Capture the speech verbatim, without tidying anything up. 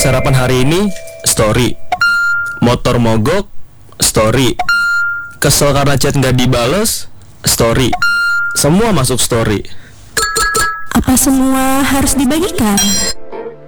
Sarapan hari ini, story. Motor mogok, story. Kesel karena chat nggak dibales, story. Semua masuk story. Apa semua harus dibagikan?